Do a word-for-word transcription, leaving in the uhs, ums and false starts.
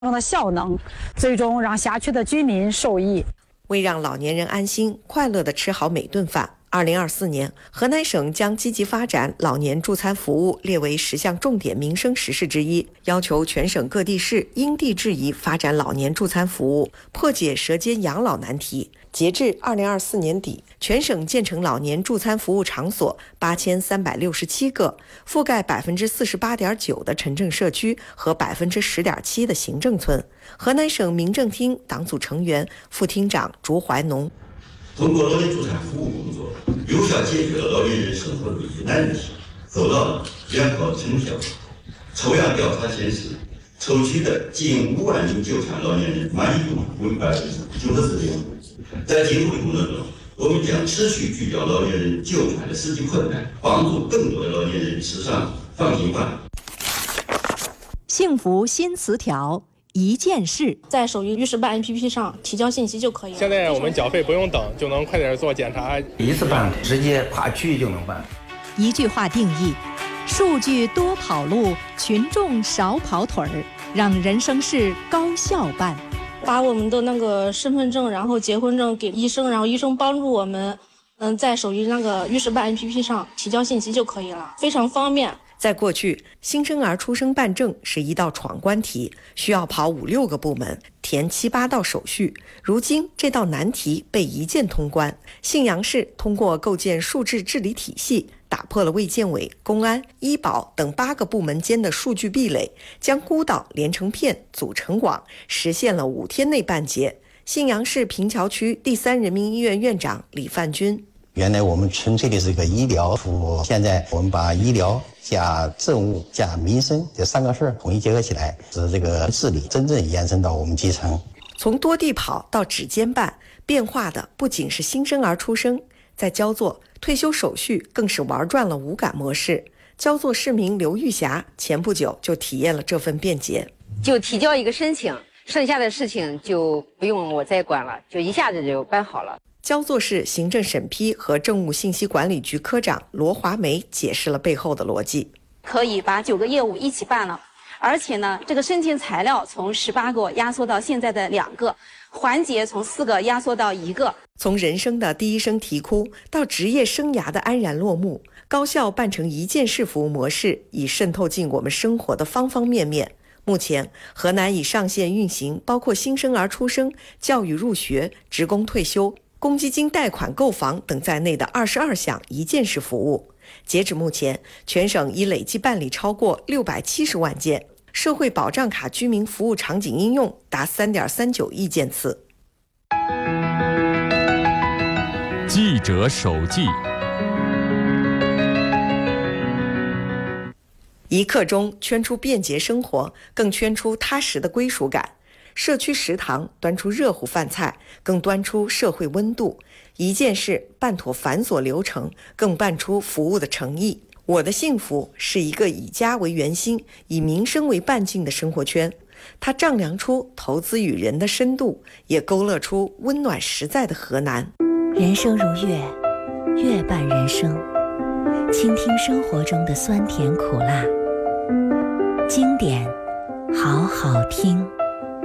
的效能，最终让辖区的居民受益。 为让老年人安心快乐地吃好每顿饭，二零二四年，河南省将积极发展老年助餐服务列为十项重点民生实事之一，要求全省各地市因地制宜发展老年助餐服务，破解舌尖养老难题。截至二零二四年底，全省建成老年助餐服务场所八千三百六十七个，覆盖百分之四十八点九的城镇社区和百分之十点七的行政村。河南省民政厅党组成员、副厅长朱怀农， 通过老年助餐服务工作，有效解决了老年人生活的一些难题，做到了良好成效。抽样调查显示，抽取的近五万名就餐老年人满意度为百分之九十四点五。在今后的工作中，我们将持续聚焦老年人就餐的实际困难，帮助更多的老年人吃上放心饭。 幸福新词条，一件事， 在手艺律师办 A P P 上提交信息就可以了。 现在我们缴费不用等，就能快点做检查， 一次办直接跨区就能办。 一句话定义：数据多跑路，群众少跑腿儿，让人生事高效办。 把我们的那个身份证，然后结婚证给医生，然后医生帮助我们，嗯，在手艺那个律师办 A P P 上提交信息就可以了，非常方便。 在过去，新生儿出生办证是一道闯关题，需要跑五六个部门，填七八道手续。如今，这道难题被一键通关。信阳市通过构建数字治理体系，打破了卫健委、公安、医保等八个部门间的数据壁垒，将孤岛连成片、组成网，实现了五天内办结。信阳市平桥区第三人民医院院长李范军。 原来我们纯粹的是一个医疗服务，现在我们把医疗加政务加民生这三个事儿统一结合起来，使这个治理真正延伸到我们基层。 从多地跑到指尖办，变化的不仅是新生儿出生，在焦作退休手续更是玩转了无感模式。焦作市民刘玉霞前不久就体验了这份便捷， 就提交一个申请，剩下的事情就不用我再管了，就一下子就办好了。 焦作市行政审批和政务信息管理局科长罗华梅解释了背后的逻辑： 可以把九个业务一起办了，而且呢，这个申请材料从十八个压缩到现在的两个，环节从四个压缩到一个。 从人生的第一声啼哭到职业生涯的安然落幕，高效办成一件事服务模式已渗透进我们生活的方方面面。目前，河南已上线运行包括新生儿出生、教育入学、职工退休、公积金贷款购房等在内的二十二项一件事服务。截止目前，全省已累计办理超过六百七十万件，社会保障卡居民服务场景应用达三点三九亿件次。 记者手记， 一刻钟圈出便捷生活，更圈出踏实的归属感。社区食堂端出热乎饭菜，更端出社会温度。一件事办妥繁琐流程，更办出服务的诚意。我的幸福是一个以家为圆心、以民生为半径的生活圈，它丈量出投资与人的深度，也勾勒出温暖实在的河南。 人生如月，月伴人生，倾听生活中的酸甜苦辣，经典好好听。